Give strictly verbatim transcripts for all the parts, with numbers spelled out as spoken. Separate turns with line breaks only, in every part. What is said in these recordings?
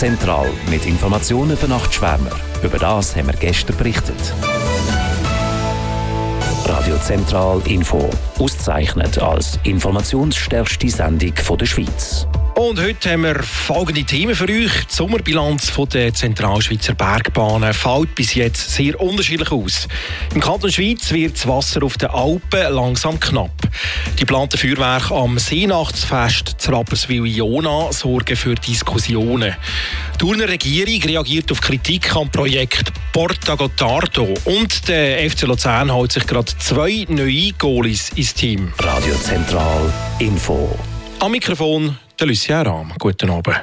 Zentral mit Informationen für Nachtschwärmer. Über das haben wir gestern berichtet. Radio Zentral Info. Ausgezeichnet als informationsstärkste Sendung der Schweiz.
Und heute haben wir folgende Themen für euch. Die Sommerbilanz der Zentralschweizer Bergbahnen fällt bis jetzt sehr unterschiedlich aus. Im Kanton Schweiz wird das Wasser auf den Alpen langsam knapp. Die geplanten Feuerwerke am Seenachtsfest zu Rapperswil-Jona sorgen für Diskussionen. Die Urner Regierung reagiert auf Kritik am Projekt Porta Gottardo. Und der F C Luzern holt sich gerade zwei neue Goalies ins Team.
Radio Zentral Info.
Am Mikrofon der Lucien Rahm. Guten Abend.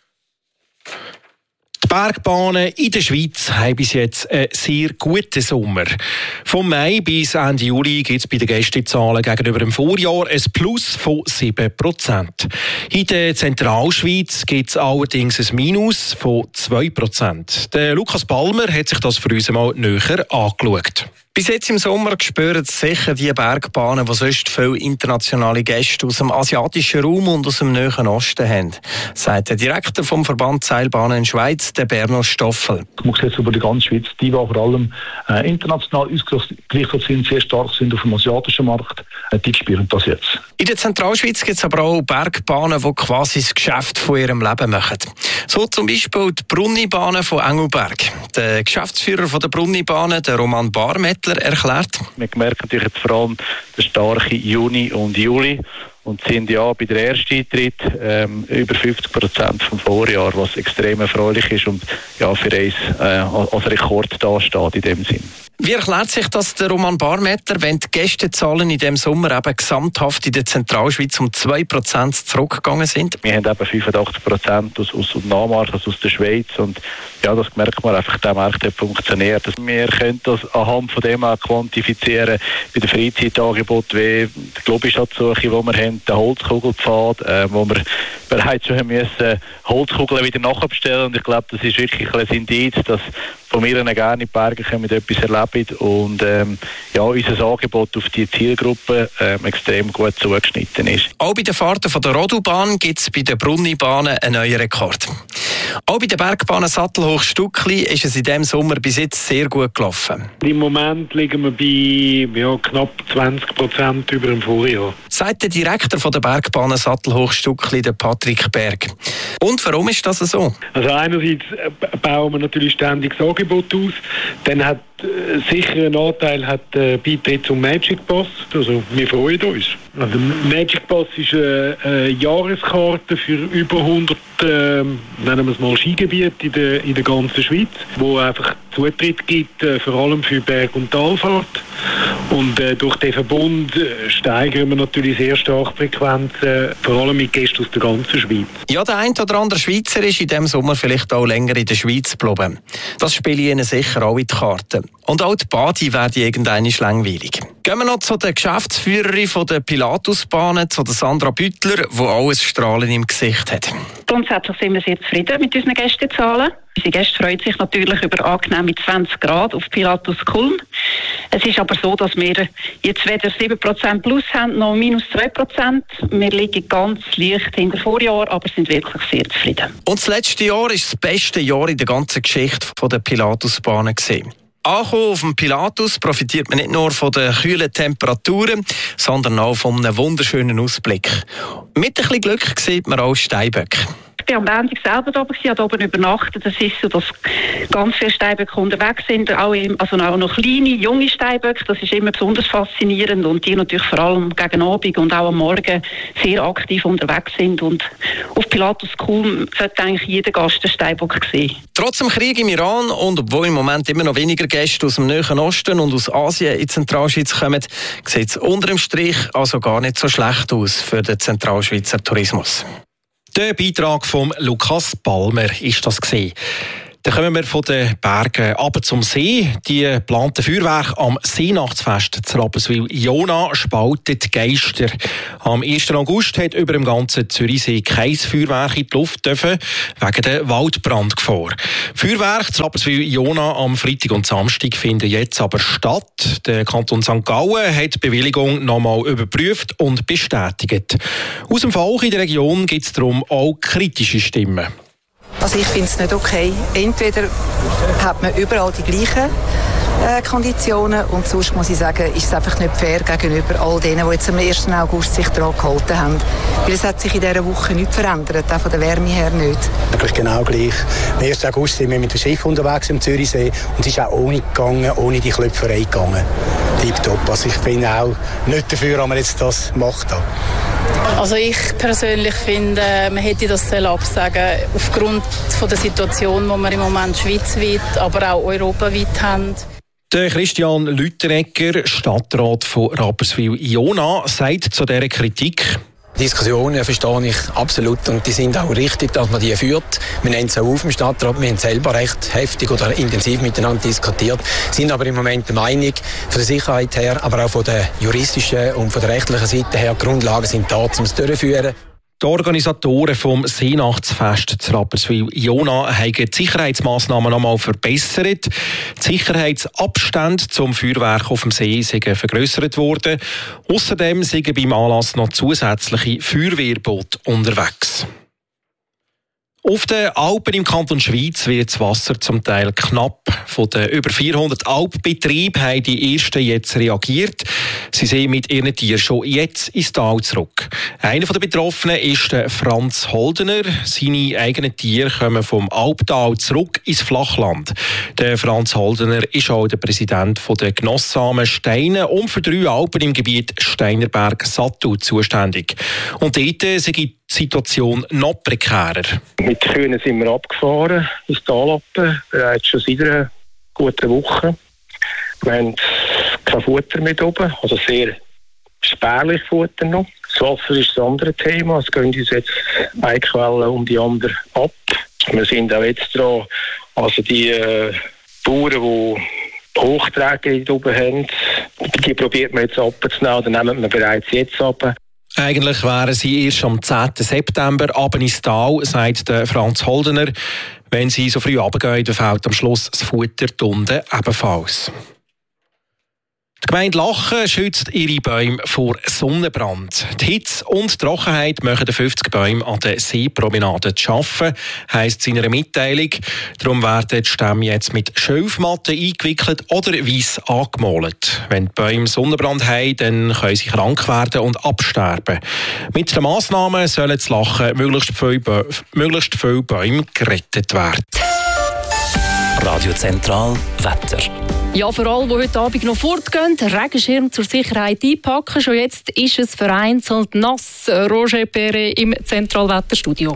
Die Bergbahnen in der Schweiz haben bis jetzt einen sehr guten Sommer. Vom Mai bis Ende Juli gibt es bei den Gästezahlen gegenüber dem Vorjahr ein Plus von sieben Prozent. In der Zentralschweiz gibt es allerdings ein Minus von zwei Prozent. Der Lukas Palmer hat sich das für uns mal näher angeschaut.
Bis jetzt im Sommer spüren sicher die Bergbahnen, die sonst viele internationale Gäste aus dem asiatischen Raum und aus dem Nahen Osten haben, sagt der Direktor vom Verband Seilbahnen in Schweiz, der Berno Stoffel.
Man sieht über die ganze Schweiz, die, die vor allem äh, international ausgerichtet sind, sehr stark sind auf dem asiatischen Markt, äh, die spüren das jetzt.
In der Zentralschweiz gibt es aber auch Bergbahnen, die quasi das Geschäft von ihrem Leben machen. So zum Beispiel die Brunnibahnen von Engelberg. Der Geschäftsführer von der Brunnibahnen, der Roman Barmettler, erklärt.
Wir merken natürlich jetzt vor allem den starken Juni und Juli und sind ja bei der ersten Eintritt ähm, über fünfzig Prozent vom Vorjahr, was extrem erfreulich ist und ja, für uns äh, als Rekord dasteht in dem Sinn.
Wie erklärt sich das der Roman Barmettler, wenn die Gästezahlen in diesem Sommer eben gesamthaft in der Zentralschweiz um zwei Prozent zurückgegangen sind?
Wir haben eben fünfundachtzig Prozent aus, aus Dänemark, also aus der Schweiz, und ja, das merkt man einfach, der Markt hat funktioniert. Wir können das anhand von dem auch quantifizieren bei den Freizeitangeboten wie die Globi-Schatzsuche, die wir haben, den Holzkugelpfad, äh, wo wir bereits schon müssen Holzkugeln wieder nachbestellen, und ich glaube, das ist wirklich ein Indiz, dass von mir gerne in die Berge kommen, etwas erleben und ähm, ja, unser Angebot auf die Zielgruppe ähm, extrem gut zugeschnitten ist.
Auch bei den Fahrten von der Rodubahn gibt es bei den Brunnibahnen einen neuen Rekord. Auch bei der Bergbahnen Sattelhoch-Stuckli ist es in diesem Sommer bis jetzt sehr gut gelaufen.
Im Moment liegen wir bei ja, knapp zwanzig Prozent über dem Vorjahr.
Sagt der Direktor von der Bergbahnen Sattelhoch-Stuckli, der Patrick Berg. Und warum ist das so?
Also einerseits bauen wir natürlich ständig das Angebot aus. Dann hat äh, sicher einen Anteil hat der äh, Beitritt zum Magic Pass. Also wir freuen uns. Also Magic Pass ist eine, eine Jahreskarte für über hundert äh, nennen wir es mal Skigebiete in der, in der ganzen Schweiz, wo einfach Zutritt gibt, äh, vor allem für Berg- und Talfahrt. Und äh, durch den Verbund äh, steigern wir natürlich sehr stark die Frequenz, äh, vor allem mit Gästen aus der ganzen Schweiz.
Ja, der ein oder andere Schweizer ist in diesem Sommer vielleicht auch länger in der Schweiz geblieben. Das spiele ich Ihnen sicher auch in die Karten. Und auch die Badi werden irgendwann langweilig. Gehen wir noch zu der Geschäftsführerin von der Pilatusbahnen, zu der Sandra Büttler, die auch ein Strahlen im Gesicht hat.
Grundsätzlich sind wir sehr zufrieden mit unseren Gästezahlen. Unsere Gäste freuen sich natürlich über angenehme zwanzig Grad auf Pilatus Kulm. Es ist aber so, dass wir jetzt weder sieben Prozent plus haben, noch minus zwei Prozent. Wir liegen ganz leicht hinter Vorjahr, aber sind wirklich sehr zufrieden.
Und das letzte Jahr war das beste Jahr in der ganzen Geschichte der Pilatusbahnen gewesen. Angekommen auf dem Pilatus profitiert man nicht nur von den kühlen Temperaturen, sondern auch von einem wunderschönen Ausblick. Mit ein bisschen Glück sieht man auch Steinböcke.
Ich war am Montag selber da, ich habe oben übernachtet. Das ist so, dass ganz viele Steinböcke unterwegs sind, auch, also auch noch kleine, junge Steinböcke. Das ist immer besonders faszinierend, und die natürlich vor allem gegen Abend und auch am Morgen sehr aktiv unterwegs sind. Und auf Pilatus Kulm sollte eigentlich jeder Gast einen Steinbock sehen.
Trotz dem Krieg im Iran und obwohl im Moment immer noch weniger Gäste aus dem Nahen Osten und aus Asien in die Zentralschweiz kommen, sieht es unter dem Strich also gar nicht so schlecht aus für den Zentralschweizer Tourismus.
Der Beitrag von Lukas Palmer ist das gewesen. Dann kommen wir von den Bergen runter zum See. Die geplanten Feuerwerke am Seenachtsfest zu Rapperswil-Jona spalten die Geister. Am ersten August hat über dem ganzen Zürichsee kein Feuerwerk in die Luft dürfen, wegen der Waldbrandgefahr. Feuerwerke zu Rapperswil-Jona am Freitag und Samstag finden jetzt aber statt. Der Kanton Sankt Gallen hat die Bewilligung nochmal überprüft und bestätigt. Aus dem Volk in der Region gibt es darum auch kritische Stimmen.
Also ich finde es nicht okay. Entweder hat man überall die gleichen äh, Konditionen und sonst muss ich sagen, ist es einfach nicht fair gegenüber all denen, die jetzt am ersten August sich daran gehalten haben. Weil es hat sich in dieser Woche nichts verändert, auch von der Wärme her nicht.
Wirklich genau gleich. Am ersten August sind wir mit dem Schiff unterwegs im Zürichsee und es ist auch ohne gegangen, ohne die Klöpferei gegangen. Tipptopp. Also ich bin auch nicht dafür, dass man jetzt das macht.
Also ich persönlich finde, man hätte das absagen aufgrund von der Situation, die wir im Moment schweizweit, aber auch europaweit haben.
Der Christian Lütteregger, Stadtrat von Rapperswil-Jona, sagt zu dieser Kritik:
Diskussionen verstehe ich absolut und die sind auch richtig, dass man die führt. Wir nennen es auch auf im Stadtrat, wir haben selber recht heftig oder intensiv miteinander diskutiert, sind aber im Moment der Meinung, von der Sicherheit her, aber auch von der juristischen und von der rechtlichen Seite her, die Grundlagen sind da, um es durchzuführen.
Die Organisatoren vom Seenachtsfest zu Rapperswil-Jona haben die Sicherheitsmassnahmen nochmal verbessert. Die Sicherheitsabstände zum Feuerwerk auf dem See sind vergrössert worden. Außerdem sind beim Anlass noch zusätzliche Feuerwehrboote unterwegs. Auf den Alpen im Kanton Schweiz wird das Wasser zum Teil knapp. Von den über vierhundert Alpbetrieben haben die ersten jetzt reagiert. Sie sind mit ihren Tieren schon jetzt ins Tal zurück. Einer der Betroffenen ist der Franz Holdener. Seine eigenen Tiere kommen vom Alptal zurück ins Flachland. Der Franz Holdener ist auch der Präsident der Genossamen Steine und für drei Alpen im Gebiet Steinerberg-Sattel zuständig. Und dort sind die Situation noch prekärer.
Mit den Kühen sind wir abgefahren ins Talappen, bereits schon seit einer guten Woche. Wir haben kein Futter mit oben, also sehr spärlich Futter noch. Das Wasser ist das andere Thema, es gehen uns jetzt eine Quelle um die andere ab. Wir sind auch jetzt dran, also die äh, Bauern, die Hochträge oben haben, die probiert man jetzt abzunehmen, dann nehmen wir bereits jetzt ab.
Eigentlich wären sie erst am zehnten September runter ins Tal, sagt der Franz Holdener. Wenn sie so früh runtergehen, dann fehlt am Schluss das Futter unten ebenfalls. Die Gemeinde Lachen schützt ihre Bäume vor Sonnenbrand. Die Hitze und die Trockenheit machen den fünfzig Bäume an der Seepromenade zu schaffen, heisst es in einer Mitteilung. Darum werden die Stämme jetzt mit Schilfmatten eingewickelt oder weiss angemalt. Wenn die Bäume Sonnenbrand haben, dann können sie krank werden und absterben. Mit den Massnahmen sollen zu Lachen möglichst viele, Bä- möglichst viele Bäume gerettet werden.
Radio Zentral Wetter.
Ja, für alle, die heute Abend noch fortgehen, Regenschirm zur Sicherheit einpacken. Schon jetzt ist es vereinzelt nass. Roger Perret im Zentralwetterstudio.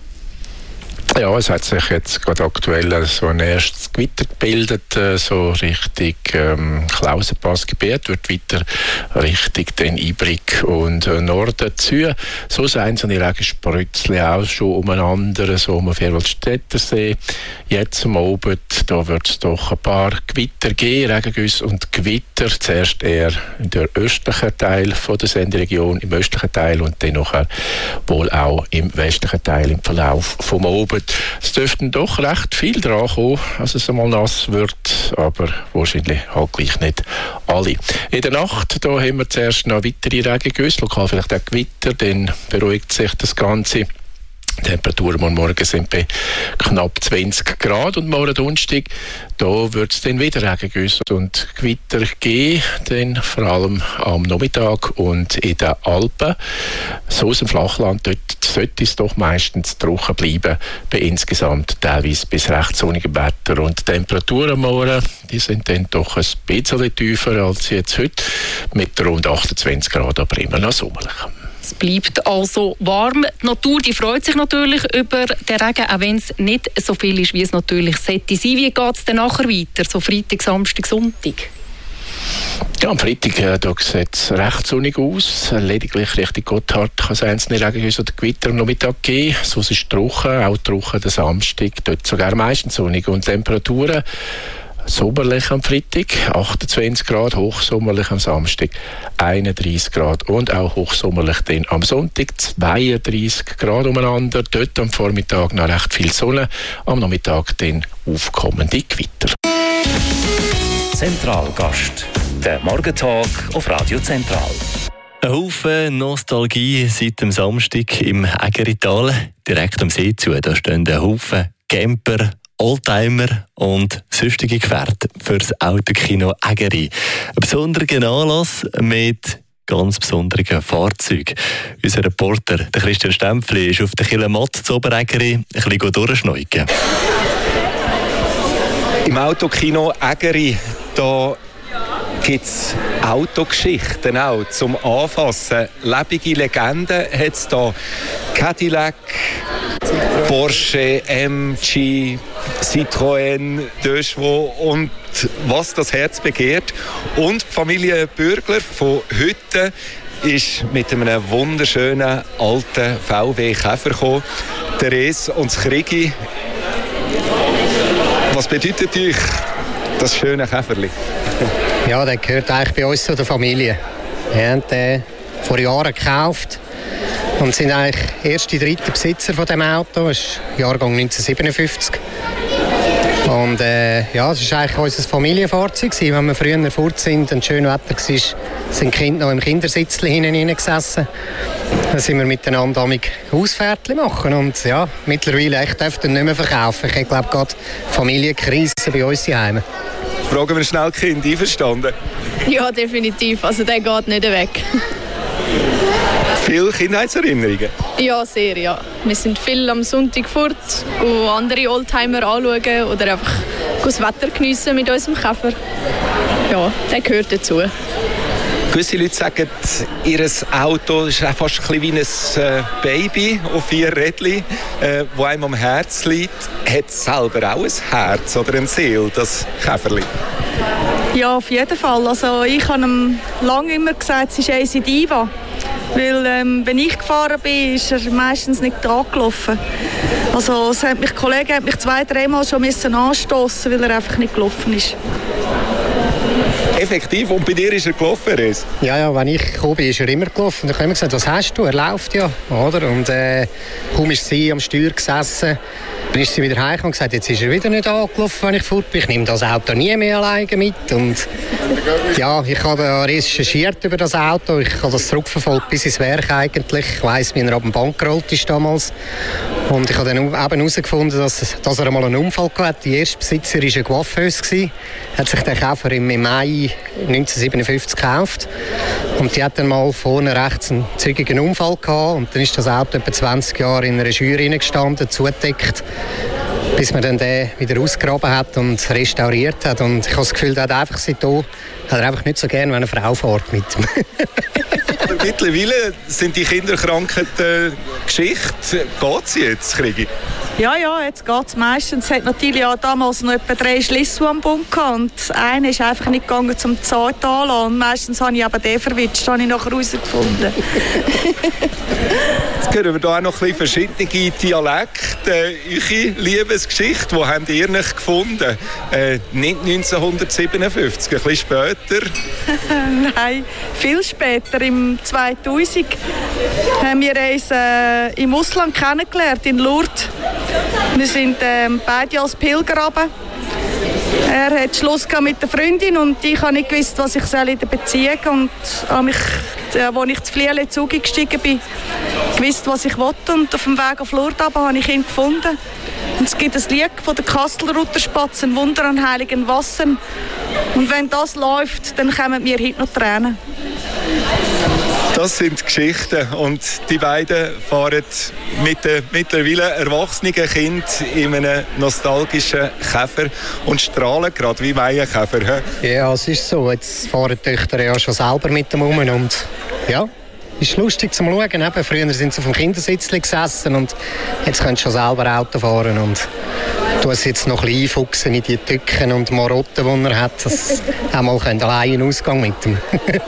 Ja, es hat sich jetzt gerade aktuell so ein erstes Gewitter gebildet, so Richtung ähm, Klausenpassgebiet, wird weiter Richtung den Ibrig und äh, Norden zu. So sind so eine Regenspritzel auch schon umeinander, so um den Vierwaldstättersee. Jetzt am Abend, da wird es doch ein paar Gewitter geben, Regengüsse und Gewitter. Zuerst eher in der östlichen Teil von der Senderegion, im östlichen Teil und dann nachher wohl auch im westlichen Teil im Verlauf vom Abend. Es dürften doch recht viel dran kommen, als es einmal nass wird, aber wahrscheinlich halt gleich nicht alle. In der Nacht da haben wir zuerst noch weitere Regengüsse, lokal vielleicht auch Gewitter, dann beruhigt sich das Ganze. Die Temperaturen morgen sind bei knapp zwanzig Grad und morgen Donnerstag, da wird es dann wieder Regengüsse und Gewitter geben, dann vor allem am Nachmittag und in den Alpen. So aus dem Flachland, dort sollte es doch meistens trocken bleiben, bei insgesamt teilweise bis recht sonnigem Wetter. Und die Temperaturen morgen, die sind dann doch ein bisschen tiefer als jetzt heute, mit rund achtundzwanzig Grad, aber immer noch sommerlich.
Es bleibt also warm. Die Natur die freut sich natürlich über den Regen, auch wenn es nicht so viel ist, wie es natürlich sollte sein. Wie geht es dann nachher weiter, so Freitag, Samstag, Sonntag?
Ja, am Freitag äh, da sieht es recht sonnig aus. Lediglich Richtung Gotthard kann es einzelne Regengüsse oder Gewitter am Nachmittag geben. So ist es trocken, auch trocken der Samstag. Dort sogar meistens sonnig. Und Temperaturen sommerlich am Freitag, achtundzwanzig Grad, hochsommerlich am Samstag, einunddreissig Grad und auch hochsommerlich dann am Sonntag, zweiunddreissig Grad umeinander. Dort am Vormittag noch recht viel Sonne, am Nachmittag dann aufkommende Gewitter.
Zentralgast, der Morgentalk auf Radio Zentral.
Ein Haufen Nostalgie seit dem Samstag im Ägerital, direkt am See zu. Da stehen ein Haufen Camper, Oldtimer und sonstige Gefährte für das Autokino Ägeri. Ein besonderer Anlass mit ganz besonderen Fahrzeugen. Unser Reporter, der Christian Stempfli, ist auf der Kille-Matt zu Oberägeri ein bisschen durchschneuken.
Im Autokino Ägeri, da gibt es Autogeschichten auch zum Anfassen. Lebende Legenden hat es da. Cadillac, Porsche, M G, Citroën, Deuchevaux und was das Herz begehrt. Und die Familie Bürgler von heute ist mit einem wunderschönen alten V W Käfer gekommen. Therese und das Krigi. Was bedeutet euch das schöne Käferli?
Ja, der gehört eigentlich bei uns zu der Familie. Wir haben den vor Jahren gekauft und sind eigentlich erste, dritte Besitzer von dem Auto. Das ist Jahrgang neunzehnhundertsiebenundfünfzig. Und äh, ja, das war eigentlich unser Familienfahrzeug. Wenn wir früher fort sind und schön Wetter war, sind die Kinder noch im Kindersitzchen hinten gesessen. Dann sind wir miteinander Hausfährtchen machen. Und ja, mittlerweile ich dürfte ihn nicht mehr verkaufen. Ich glaube gerade Familienkrise bei uns zu Hause.
Fragen wir schnell die Kinder, einverstanden?
Ja, definitiv. Also der geht nicht weg.
Viele Kindheitserinnerungen?
Ja, sehr, ja. Wir sind viel am Sonntag fort, gehen andere Oldtimer anschauen oder einfach das Wetter geniessen mit unserem Käfer. Ja, der gehört dazu.
Gewisse Leute sagen, ihr Auto ist fast ein bisschen wie ein Baby auf vier Rädchen, äh, das einem am Herz liegt. Hat es selber auch ein Herz oder eine Seele, das Käferli?
Ja, auf jeden Fall. Also, ich habe ihm lange immer gesagt, es ist A C Diva. Weil, ähm, wenn ich gefahren bin, ist er meistens nicht angelaufen. Also, es hat mich, die Kollegen haben mich zwei, dreimal schon anstoßen, weil er einfach nicht gelaufen ist.
Effektiv, und bei dir ist er gelaufen, Res?
Ja, ja, wenn ich gekommen bin, ist er immer gelaufen. Dann haben wir gesagt, was hast du? Er läuft ja, oder? Und äh, kaum ist sie am Steuer gesessen, dann ist sie wieder heim und gesagt, jetzt ist er wieder nicht angelaufen, wenn ich fort bin. Ich nehme das Auto nie mehr alleine mit. Und ja, ich habe recherchiert über das Auto. Ich habe das zurückverfolgt bis ins Werk eigentlich. Ich weiss, wie er ab dem Bank gerollt ist damals. Und ich habe dann eben herausgefunden, dass, dass er einmal einen Unfall hatte. Der erste Besitzer war ein Coiffeuse. Er hat sich den Käfer im Mai neunzehnhundertsiebenundfünfzig gekauft. Und die hat dann mal vorne rechts einen zügigen Unfall gehabt. Und dann ist das Auto etwa zwanzig Jahre in einer Jury gestanden, zugedeckt, bis man dann den wieder ausgegraben hat und restauriert hat. Und ich habe das Gefühl, der hat einfach seitdem hat er einfach nicht so gerne, wenn eine Frau fährt mit ihm.
Aber mittlerweile sind die Kinderkrankheiten Geschichte. Geht sie jetzt, Krigi?
Ja, ja, jetzt geht es meistens. Es hat natürlich auch damals noch etwa drei Schlüssel am Bund gehabt. Und einer ist einfach nicht gegangen zum Zart anlassen. Und meistens habe ich aber den verwitscht. Das habe ich nachher herausgefunden.
Jetzt hören wir hier auch noch ein bisschen verschiedene Dialekte. Eure Liebesgeschichte, wo habt ihr nicht gefunden? Äh, nicht neunzehnhundertsiebenundfünfzig, ein bisschen später?
Nein, viel später, im zweitausend, haben wir uns äh, im Ausland kennengelernt, in Lourdes. Wir sind ähm, beide als Pilger runter. Er hat Schluss mit der Freundin und ich habe nicht gewusst, was ich soll in der Beziehung soll. Und habe mich, äh, als ich zu Fliele zugestiegen bin, gewusst, was ich wollte. Und auf dem Weg auf Lourdes habe ich ihn gefunden. Und es gibt ein Lied von der Kastelruther Spatzen, Wunder an heiligen Wassern. Und wenn das läuft, dann kommen mir heute noch Tränen.
Das sind Geschichten und die beiden fahren mit den mittlerweile erwachsenen Kindern in einem nostalgischen Käfer und strahlen gerade wie Maienkäfer.
Ja, es ist so. Jetzt fahren die Töchter ja schon selber mit dem um und ja, ist lustig zum Schauen. Eben, früher sind sie auf dem Kindersitz gesessen und jetzt können sie schon selber Auto fahren und tun es jetzt noch ein bisschen einfuchsen in die Tücken und Marotten, die er hat, dass auch mal allein einen Ausgang mit ihm.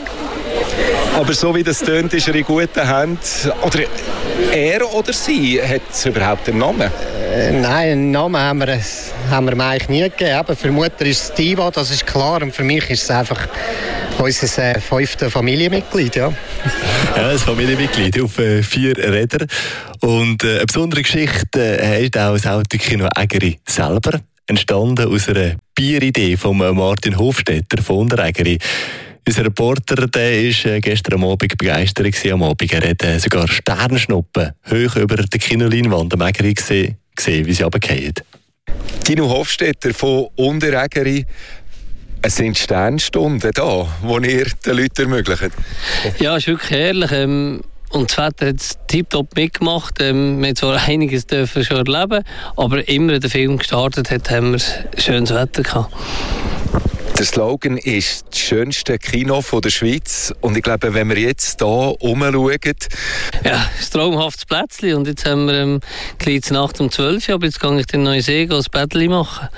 Aber so wie das tönt, ist er in guten Händen. Oder er oder sie, hat es überhaupt einen Namen?
Äh, nein, einen Namen haben wir, haben wir ihm eigentlich nie gegeben. Aber für die Mutter ist es Diva, das ist klar. Und für mich ist es einfach unser äh, fünftes Familienmitglied. Ja.
Ja, ein Familienmitglied auf äh, vier Rädern. Und äh, eine besondere Geschichte äh, hat auch das Autokino Ägeri selber. Entstanden aus einer Bieridee von Martin Hofstetter von Unterägeri. Unser Reporter war gestern Abend begeistert am Abend. Er hat sogar Sternschnuppen hoch über der Kinoleinwand am Ägeri gesehen, gesehen, wie sie runterfallen.
Tino Hofstetter von Unterägeri. Es sind Sternstunden da, die ihr den Leuten ermöglicht.
Ja, es ist wirklich herrlich. Ähm Und das Wetter hat es tiptop mitgemacht. Ähm, wir haben zwar einiges dürfen schon erleben, aber immer, wenn der Film gestartet hat, haben wir schönes Wetter gehabt.
Der Slogan ist das schönste Kino von der Schweiz. Und ich glaube, wenn wir jetzt hier rumschauen...
Ja, es ist ein traumhaftes Plätzchen. Und jetzt haben wir ähm, gleich Nacht um zwölf Uhr, aber jetzt gehe ich den neuen See ein Bettchen machen.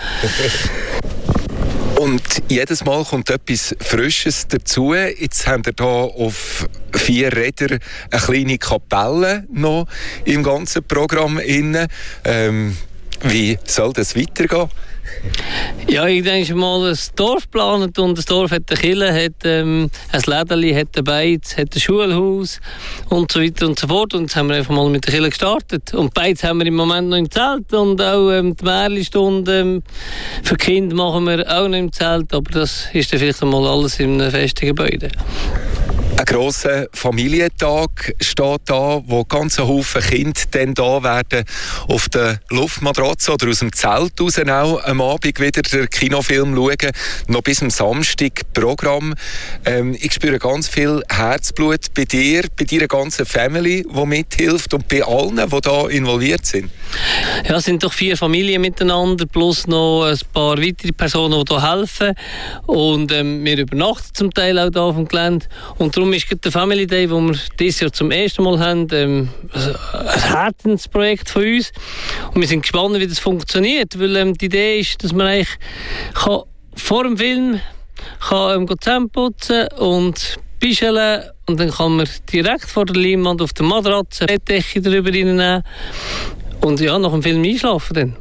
Und jedes Mal kommt etwas Frisches dazu. Jetzt haben wir hier auf vier Rädern eine kleine Kapelle noch im ganzen Programm inne. Ähm, wie soll das weitergehen?
Ja, ich denke mal, ein Dorf geplant und das Dorf hat eine Kirche, hat ähm, ein Lädeli, hat ein Beiz, hat ein Schulhaus und so weiter und so fort. Und jetzt haben wir einfach mal mit der Kirche gestartet. Und Beiz haben wir im Moment noch im Zelt und auch ähm, die Märli-Stunde ähm, für Kinder machen wir auch noch im Zelt, aber das ist dann vielleicht einmal alles in einem festen Gebäude.
Ein grosser Familientag steht da, wo ganz Haufen Kinder dann da werden auf der Luftmatratze oder aus dem Zelt raus auch am Abend wieder den Kinofilm schauen. Noch bis am Samstag Programm. Ähm, ich spüre ganz viel Herzblut bei dir, bei deiner ganzen Family, die mithilft und bei allen, die da involviert sind.
Ja, es sind doch vier Familien miteinander, plus noch ein paar weitere Personen, die hier helfen. Und ähm, wir übernachten zum Teil auch hier auf dem Gelände. Und darum ist der Family Day, den wir dieses Jahr zum ersten Mal haben, ähm, ein Herzensprojekt von uns. Und wir sind gespannt, wie das funktioniert, weil ähm, die Idee ist, dass man eigentlich kann vor dem Film kann, ähm, zusammenputzen und bischeln und dann kann man direkt vor der Leinwand auf der Matratze eine Bettdecke darüber reinnehmen und ja, nach dem Film einschlafen dann.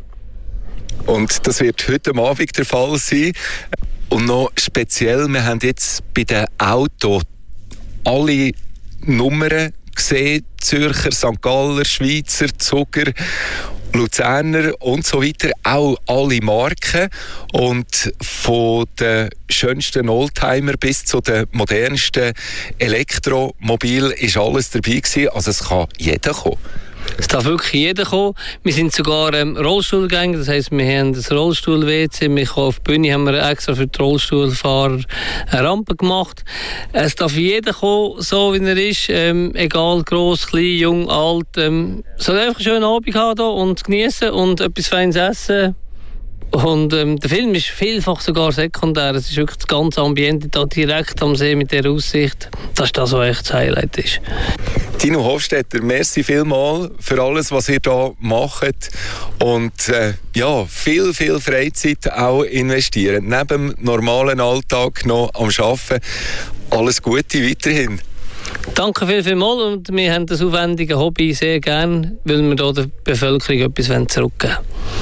Und das wird heute Abend der Fall sein. Und noch speziell, wir haben jetzt bei den Autos alle Nummern gesehen, Zürcher, Sankt Galler, Schweizer, Zucker, Luzerner und so weiter, auch alle Marken. Und von den schönsten Oldtimer bis zu den modernsten Elektromobil ist alles dabei gewesen. Also es kann jeder kommen.
Es darf wirklich jeder kommen. Wir sind sogar ähm, Rollstuhlgänger, das heisst, wir haben ein Rollstuhl-W C. Wir auf die Bühne haben wir extra für die Rollstuhlfahrer eine Rampe gemacht. Es darf jeder kommen, so wie er ist, ähm, egal, gross, klein, jung, alt. Ähm, soll einfach einen schönen Abend haben hier und genießen und etwas Feines essen. Und ähm, der Film ist vielfach sogar sekundär. Es ist wirklich das ganze Ambiente da direkt am See mit dieser Aussicht. Das ist das, was echt das Highlight ist.
Tino Hofstetter, merci vielmals für alles, was ihr hier macht. Und äh, ja, viel, viel Freizeit auch investieren. Neben dem normalen Alltag noch am Arbeiten. Alles Gute weiterhin.
Danke viel, viel mal und wir haben das aufwendige Hobby sehr gern, weil wir hier der Bevölkerung etwas zurückgeben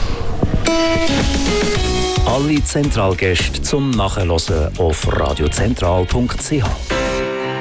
wollen.
Alle Zentralgäste zum Nachhören auf radiozentral punkt c h.